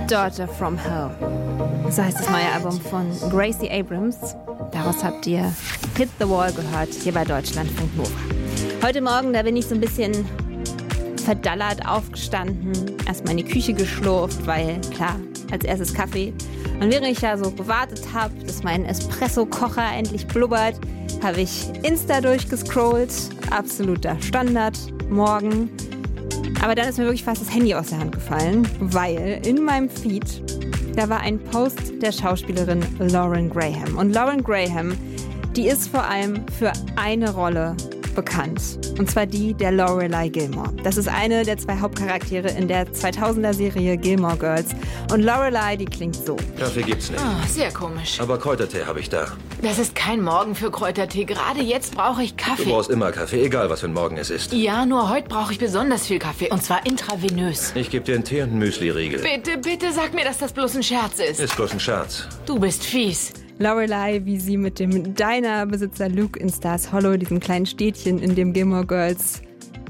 Daughter from Hell. So heißt das neue Album von Gracie Abrams. Daraus habt ihr Hit the Wall gehört, hier bei Deutschlandfunk Nova. Heute Morgen, da bin ich so ein bisschen verdallert aufgestanden, erstmal in die Küche geschlurft, weil klar, als erstes Kaffee. Und während ich da so gewartet habe, dass mein Espresso-Kocher endlich blubbert, habe ich Insta durchgescrollt. Absoluter Standard, morgen. Aber dann ist mir wirklich fast das Handy aus der Hand gefallen, weil in meinem Feed, da war ein Post der Schauspielerin Lauren Graham. Und Lauren Graham, die ist vor allem für eine Rolle bekannt. Und zwar die der Lorelai Gilmore. Das ist eine der zwei Hauptcharaktere in der 2000er-Serie Gilmore Girls. Und Lorelai, die klingt so. Kaffee gibt's nicht. Oh, sehr komisch. Aber Kräutertee habe ich da. Das ist kein Morgen für Kräutertee. Gerade jetzt brauche ich Kaffee. Du brauchst immer Kaffee, egal was für ein Morgen es ist. Ja, nur heute brauche ich besonders viel Kaffee. Und zwar intravenös. Ich gebe dir einen Tee und einen Müsli-Riegel. Bitte, bitte sag mir, dass das bloß ein Scherz ist. Ist bloß ein Scherz. Du bist fies. Lorelai, wie sie mit dem Diner-Besitzer Luke in Stars Hollow, diesem kleinen Städtchen, in dem Gilmore Girls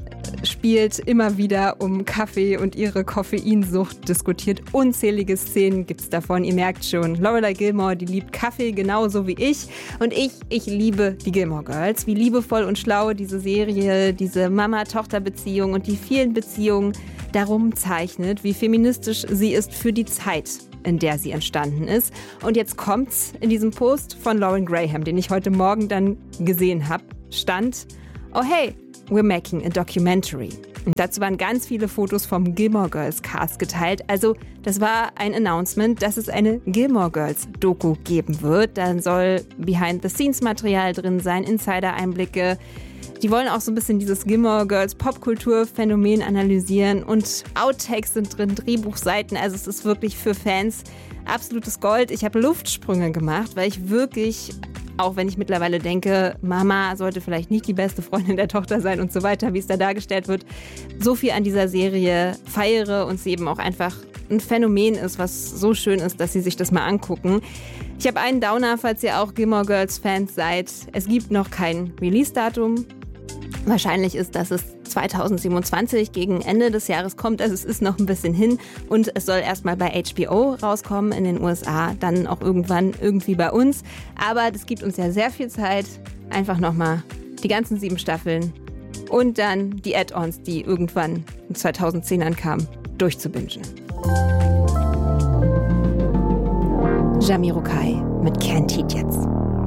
spielt, immer wieder um Kaffee und ihre Koffeinsucht diskutiert. Unzählige Szenen gibt's davon, ihr merkt schon. Lorelai Gilmore, die liebt Kaffee genauso wie ich. Und ich liebe die Gilmore Girls. Wie liebevoll und schlau diese Serie, diese Mama-Tochter-Beziehung und die vielen Beziehungen darum zeichnet, wie feministisch sie ist für die Zeit, in der sie entstanden ist. Und jetzt kommt's in diesem Post von Lauren Graham, den ich heute Morgen dann gesehen habe, stand: Oh hey, we're making a documentary. Und dazu waren ganz viele Fotos vom Gilmore Girls Cast geteilt. Also das war ein Announcement, dass es eine Gilmore Girls Doku geben wird. Dann soll Behind-the-Scenes-Material drin sein, Insider-Einblicke. Die wollen auch so ein bisschen dieses Gilmore Girls Popkultur-Phänomen analysieren und Outtakes sind drin, Drehbuchseiten. Also es ist wirklich für Fans absolutes Gold. Ich habe Luftsprünge gemacht, weil ich wirklich, auch wenn ich mittlerweile denke, Mama sollte vielleicht nicht die beste Freundin der Tochter sein und so weiter, wie es da dargestellt wird, so viel an dieser Serie feiere und sie eben auch einfach ein Phänomen ist, was so schön ist, dass sie sich das mal angucken. Ich habe einen Downer, falls ihr auch Gilmore Girls Fans seid. Es gibt noch kein Release-Datum. Wahrscheinlich ist, dass es 2027 gegen Ende des Jahres kommt. Also es ist noch ein bisschen hin und es soll erstmal bei HBO rauskommen in den USA, dann auch irgendwann irgendwie bei uns. Aber das gibt uns ja sehr viel Zeit, einfach nochmal die ganzen 7 Staffeln und dann die Add-ons, die irgendwann in 2010ern kamen, durchzubingen. Jamiroquai mit Can't Eat jetzt.